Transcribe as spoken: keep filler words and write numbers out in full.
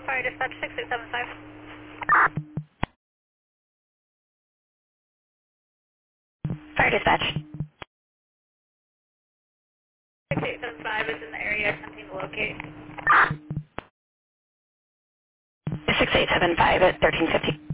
Fire dispatch six six seven five. Fire dispatch. six eight seven five is in the area attempting to locate. six eight seven five at thirteen fifty.